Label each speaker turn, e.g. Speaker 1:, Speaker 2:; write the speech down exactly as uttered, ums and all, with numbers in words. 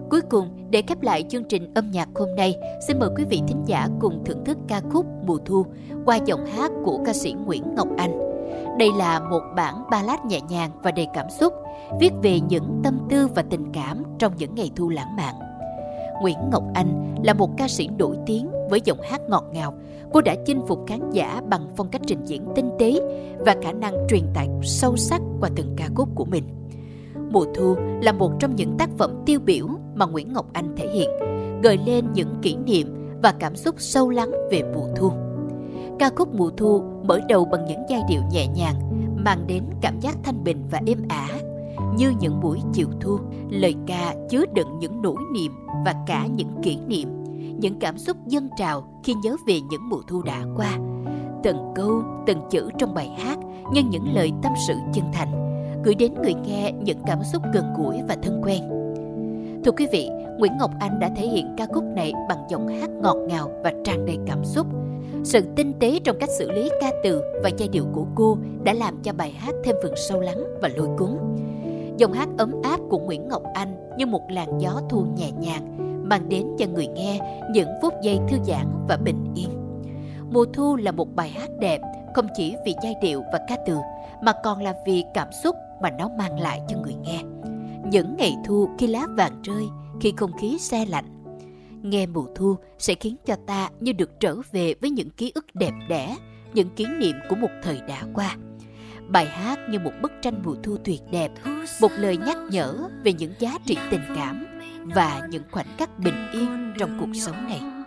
Speaker 1: Cuối cùng, để khép lại chương trình âm nhạc hôm nay, xin mời quý vị thính giả cùng thưởng thức ca khúc Mùa Thu qua giọng hát của ca sĩ Nguyễn Ngọc Anh. Đây là một bản ballad nhẹ nhàng và đầy cảm xúc, viết về những tâm tư và tình cảm trong những ngày thu lãng mạn. Nguyễn Ngọc Anh là một ca sĩ nổi tiếng với giọng hát ngọt ngào. Cô đã chinh phục khán giả bằng phong cách trình diễn tinh tế và khả năng truyền tải sâu sắc qua từng ca khúc của mình. Mùa Thu là một trong những tác phẩm tiêu biểu mà Nguyễn Ngọc Anh thể hiện, gợi lên những kỷ niệm và cảm xúc sâu lắng về mùa thu. Ca khúc Mùa Thu mở đầu bằng những giai điệu nhẹ nhàng, mang đến cảm giác thanh bình và êm ả, như những buổi chiều thu. Lời ca chứa đựng những nỗi niềm và cả những kỷ niệm, những cảm xúc dâng trào khi nhớ về những mùa thu đã qua. Từng câu, từng chữ trong bài hát như những lời tâm sự chân thành, gửi đến người nghe những cảm xúc gần gũi và thân quen. Thưa quý vị, Nguyễn Ngọc Anh đã thể hiện ca khúc này bằng giọng hát ngọt ngào và tràn đầy cảm xúc. Sự tinh tế trong cách xử lý ca từ và giai điệu của cô đã làm cho bài hát thêm phần sâu lắng và lôi cuốn. Giọng hát ấm áp của Nguyễn Ngọc Anh như một làn gió thu nhẹ nhàng, mang đến cho người nghe những phút giây thư giãn và bình yên. Mùa Thu là một bài hát đẹp, không chỉ vì giai điệu và ca từ, mà còn là vì cảm xúc mà nó mang lại cho người nghe. Những ngày thu khi lá vàng rơi, khi không khí se lạnh, nghe Mùa Thu sẽ khiến cho ta như được trở về với những ký ức đẹp đẽ, những kỷ niệm của một thời đã qua. Bài hát như một bức tranh mùa thu tuyệt đẹp, một lời nhắc nhở về những giá trị tình cảm và những khoảnh khắc bình yên trong cuộc sống này.